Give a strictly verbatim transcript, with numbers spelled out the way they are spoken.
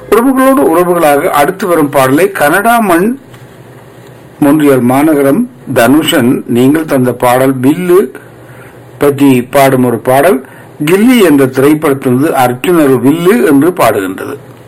உறவுகளோடு உறவுகளாக அடுத்து வரும் பாடலை கனடா மண் மொன்றியல் மாநகரம் தனுஷன் நீங்கள் தந்த பாடல் வில்லு பற்றி பாடும் ஒரு பாடல் கில்லி என்ற திரைப்படத்திலிருந்து அர்ஜுனர் வில்லு என்று பாடுகின்றது.